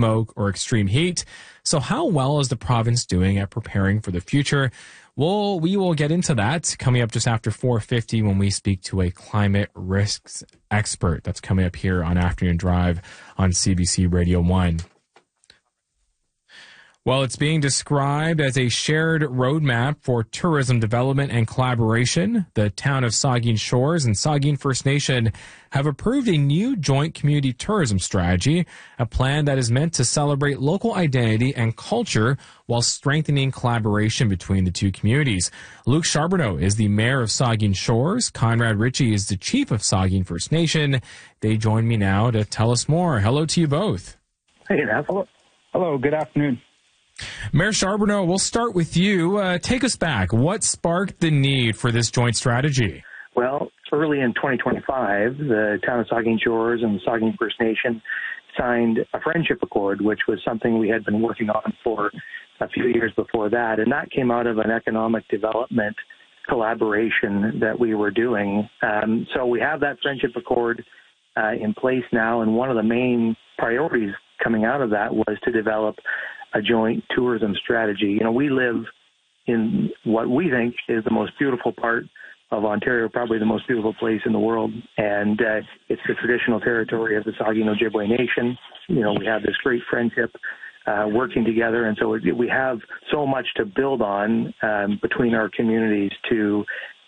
smoke, or extreme heat. So how well is the province doing at preparing for the future? Well, we will get into that coming up just after 4:50 when we speak to a climate risks expert. That's coming up here on Afternoon Drive on CBC Radio 1. Well, it's being described as a shared roadmap for tourism development and collaboration. The town of Saugeen Shores and Saugeen First Nation have approved a new joint community tourism strategy, a plan that is meant to celebrate local identity and culture while strengthening collaboration between the two communities. Luke Charbonneau is the mayor of Saugeen Shores. Conrad Ritchie is the chief of Saugeen First Nation. They join me now to tell us more. Hello to you both. Hey, hello. Good afternoon. Mayor Charbonneau, we'll start with you. Take us back. What sparked the need for this joint strategy? Well, early in 2025, the town of Saugeen Shores and the Saugeen First Nation signed a friendship accord, which was something we had been working on for a few years before that. And that came out of an economic development collaboration that we were doing. So we have that friendship accord in place now. And one of the main priorities coming out of that was to develop a joint tourism strategy. You know, we live in what we think is the most beautiful part of Ontario, probably the most beautiful place in the world. And it's the traditional territory of the Saugeen Ojibwe Nation. You know, we have this great friendship working together. And so we have so much to build on between our communities to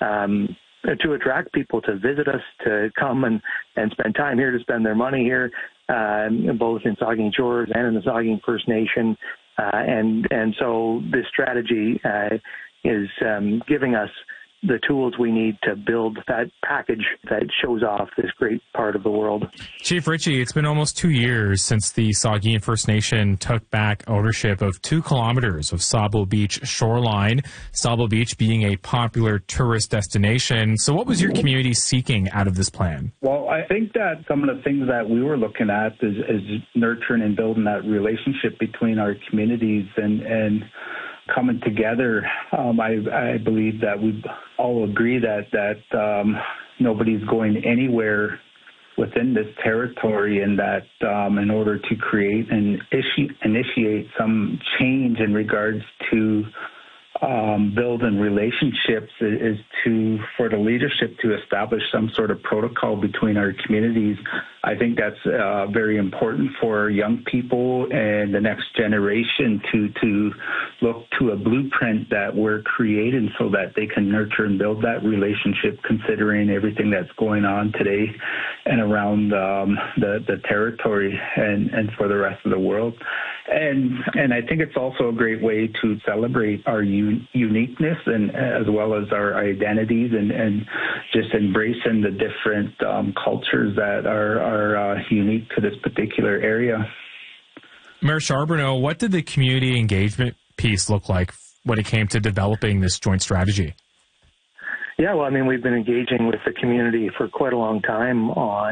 attract people to visit us, to come and spend time here, to spend their money here, both in Saugeen Shores and in the Saugeen First Nation. And so this strategy is giving us the tools we need to build that package that shows off this great part of the world. Chief Ritchie, it's been almost 2 years since the Saugeen First Nation took back ownership of 2 kilometers of Sabo Beach shoreline, Sabo Beach being a popular tourist destination. So what was your community seeking out of this plan? Well, I think that some of the things that we were looking at is nurturing and building that relationship between our communities and coming together. I believe that we all agree that nobody's going anywhere within this territory, and that in order to create and initiate some change in regards to building relationships is for the leadership to establish some sort of protocol between our communities. I think that's very important for young people and the next generation to look to a blueprint that we're creating so that they can nurture and build that relationship, considering everything that's going on today and around the territory and for the rest of the world. And I think it's also a great way to celebrate our uniqueness and as well as our identities and just embracing the different cultures that are unique to this particular area. Mayor Charbonneau, what did the community engagement piece look like when it came to developing this joint strategy? Yeah, well, I mean, we've been engaging with the community for quite a long time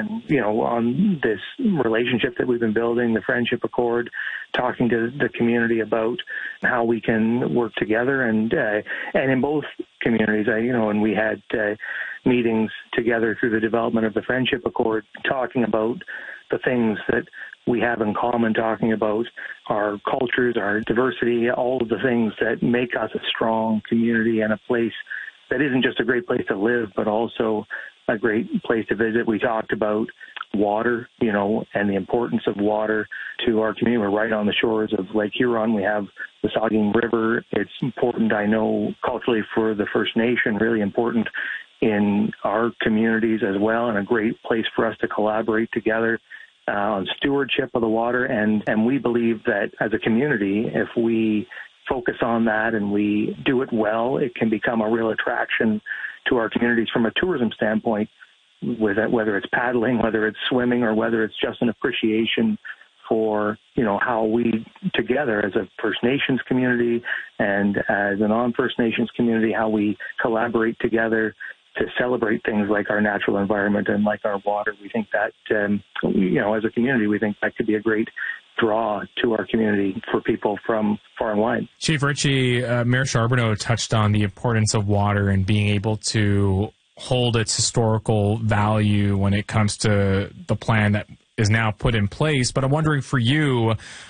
on this relationship that we've been building, the Friendship Accord, talking to the community about how we can work together. And in both communities, and we had meetings together through the development of the Friendship Accord, talking about the things that we have in common, talking about our cultures, our diversity, all of the things that make us a strong community and a place that isn't just a great place to live, but also a great place to visit. We talked about water, and the importance of water to our community. We're right on the shores of Lake Huron. We have the Saugeen River. It's important, I know, culturally for the First Nation, really important in our communities as well, and a great place for us to collaborate together on stewardship of the water. And we believe that as a community, if we focus on that and we do it well, it can become a real attraction to our communities from a tourism standpoint, whether it's paddling, whether it's swimming, or whether it's just an appreciation for, how we together as a First Nations community and as a non-First Nations community, how we collaborate together to celebrate things like our natural environment and like our water. We think that, as a community, we think that could be a great draw to our community for people from far and wide. Chief Ritchie, Mayor Charbonneau touched on the importance of water and being able to hold its historical value when it comes to the plan that is now put in place. But I'm wondering for you,